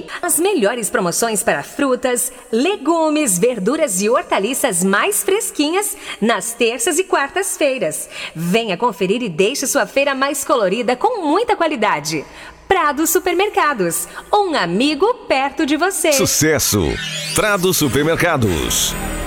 As melhores promoções para frutas, legumes, verduras e hortaliças mais fresquinhas nas terças e quartas-feiras. Venha conferir e deixe sua feira mais colorida com muita qualidade. Prado Supermercados, um amigo perto de você. Sucesso! Prado Supermercados.